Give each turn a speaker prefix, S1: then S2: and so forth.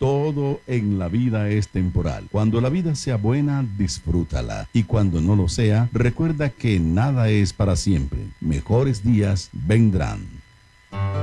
S1: Todo en la vida es temporal. Cuando la vida sea buena, disfrútala. Y cuando no lo sea, recuerda que nada es para siempre. Mejores días vendrán.